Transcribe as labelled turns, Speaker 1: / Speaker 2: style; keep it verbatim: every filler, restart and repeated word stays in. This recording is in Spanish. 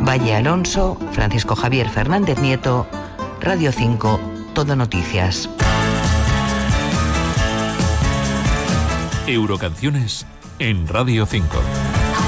Speaker 1: Valle Alonso, Francisco Javier Fernández Nieto, Radio cinco, Todo Noticias.
Speaker 2: Eurocanciones en Radio cinco.